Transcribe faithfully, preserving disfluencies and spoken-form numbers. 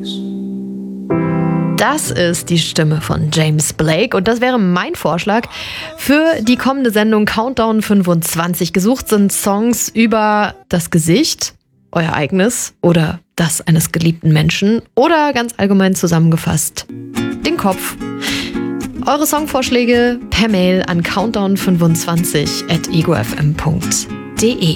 Das ist die Stimme von James Blake und das wäre mein Vorschlag für die kommende Sendung Countdown fünfundzwanzig. Gesucht sind Songs über das Gesicht, euer eigenes oder das eines geliebten Menschen oder ganz allgemein zusammengefasst den Kopf. Eure Songvorschläge per Mail an countdown fünfundzwanzig at ego f m punkt de.